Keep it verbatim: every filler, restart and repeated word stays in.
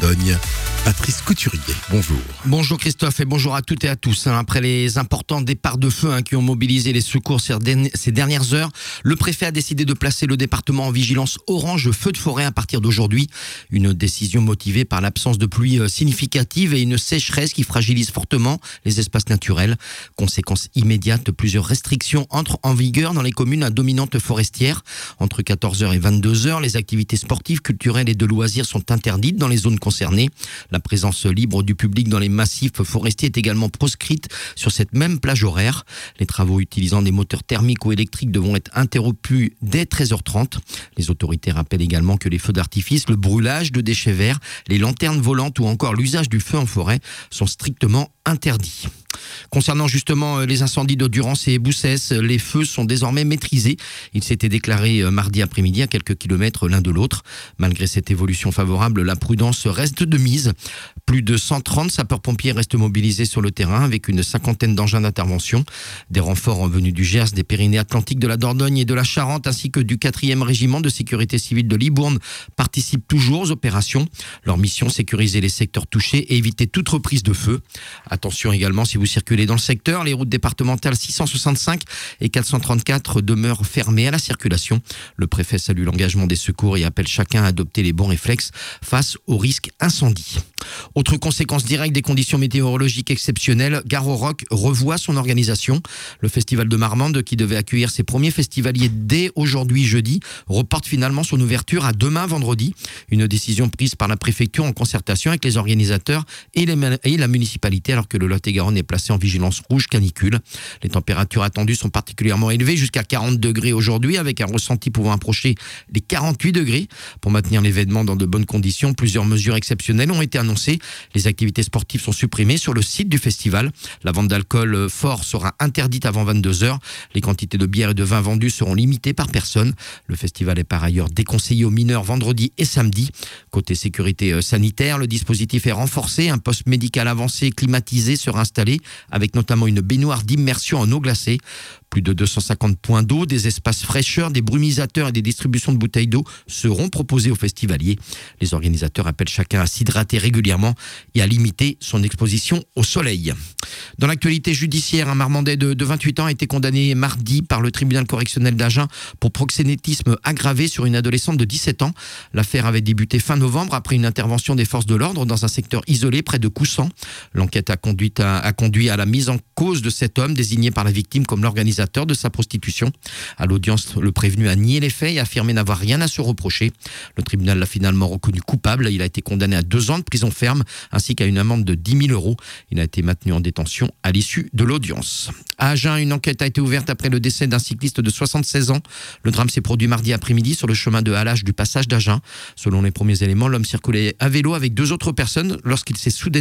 Dordogne. Patrice Couturier, bonjour. Bonjour Christophe et bonjour à toutes et à tous. Après les importants départs de feu hein, qui ont mobilisé les secours ces dernières heures, le préfet a décidé de placer le département en vigilance orange feu de forêt à partir d'aujourd'hui. Une décision motivée par l'absence de pluie significative et une sécheresse qui fragilise fortement les espaces naturels. Conséquence immédiate, plusieurs restrictions entrent en vigueur dans les communes à dominante forestière. Entre quatorze heures et vingt-deux heures, les activités sportives, culturelles et de loisirs sont interdites dans les zones concernées. La présence libre du public dans les massifs forestiers est également proscrite sur cette même plage horaire. Les travaux utilisant des moteurs thermiques ou électriques devront être interrompus dès treize heures trente. Les autorités rappellent également que les feux d'artifice, le brûlage de déchets verts, les lanternes volantes ou encore l'usage du feu en forêt sont strictement interdits. Concernant justement les incendies de Durance et Boussès, les feux sont désormais maîtrisés. Ils s'étaient déclarés mardi après-midi à quelques kilomètres l'un de l'autre. Malgré cette évolution favorable, la prudence reste de mise. Plus de cent trente sapeurs-pompiers restent mobilisés sur le terrain avec une cinquantaine d'engins d'intervention. Des renforts venus du Gers, des Pyrénées-Atlantiques, de la Dordogne et de la Charente ainsi que du quatrième régiment de sécurité civile de Libourne participent toujours aux opérations. Leur mission, sécuriser les secteurs touchés et éviter toute reprise de feu. Attention également, si vous circulez dans le secteur, les routes départementales six cent soixante-cinq et quatre cent trente-quatre demeurent fermées à la circulation. Le préfet salue l'engagement des secours et appelle chacun à adopter les bons réflexes face au risque incendie. Autre conséquence directe des conditions météorologiques exceptionnelles, Gare au Roc revoit son organisation. Le festival de Marmande, qui devait accueillir ses premiers festivaliers dès aujourd'hui jeudi, reporte finalement son ouverture à demain vendredi. Une décision prise par la préfecture en concertation avec les organisateurs et, les, et la municipalité, alors que le Lot-et-Garonne est placé en vigilance rouge canicule. Les températures attendues sont particulièrement élevées, jusqu'à quarante degrés aujourd'hui, avec un ressenti pouvant approcher les quarante-huit degrés. Pour maintenir l'événement dans de bonnes conditions, plusieurs mesures exceptionnelles ont été annoncées. Les activités sportives sont supprimées sur le site du festival. La vente d'alcool fort sera interdite avant vingt-deux heures. Les quantités de bière et de vin vendues seront limitées par personne. Le festival est par ailleurs déconseillé aux mineurs vendredi et samedi. Côté sécurité sanitaire, le dispositif est renforcé. Un poste médical avancé climatisé sera installé avec notamment une baignoire d'immersion en eau glacée. Plus de deux cent cinquante points d'eau, des espaces fraîcheurs, des brumisateurs et des distributions de bouteilles d'eau seront proposés aux festivaliers. Les organisateurs appellent chacun à s'hydrater régulièrement et à limiter son exposition au soleil. Dans l'actualité judiciaire, un Marmandais de, de vingt-huit ans a été condamné mardi par le tribunal correctionnel d'Agen pour proxénétisme aggravé sur une adolescente de dix-sept ans. L'affaire avait débuté fin novembre après une intervention des forces de l'ordre dans un secteur isolé près de Coussant. L'enquête a conduit à, a conduit à la mise en cause de cet homme désigné par la victime comme l'organisateur de sa prostitution. À l'audience, le prévenu a nié les faits et affirmé n'avoir rien à se reprocher. Le tribunal l'a finalement reconnu coupable. Il a été condamné à deux ans de prison ferme ainsi qu'à une amende de dix mille euros. Il a été maintenu en détention à l'issue de l'audience. À Agen, une enquête a été ouverte après le décès d'un cycliste de soixante-seize ans. Le drame s'est produit mardi après-midi sur le chemin de halage du passage d'Agen. Selon les premiers éléments, l'homme circulait à vélo avec deux autres personnes lorsqu'il s'est soudainement